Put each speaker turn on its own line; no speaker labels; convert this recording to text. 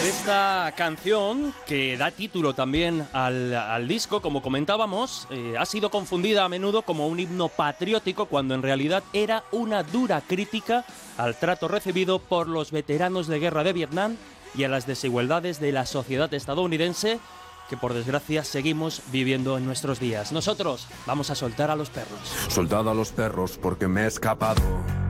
Esta canción, que da título también al disco, como comentábamos, ha sido confundida a menudo como un himno patriótico cuando en realidad era una dura crítica al trato recibido por los veteranos de guerra de Vietnam y a las desigualdades de la sociedad estadounidense que por desgracia seguimos viviendo en nuestros días. Nosotros vamos a soltar a los perros.
Soltad a los perros porque me he escapado.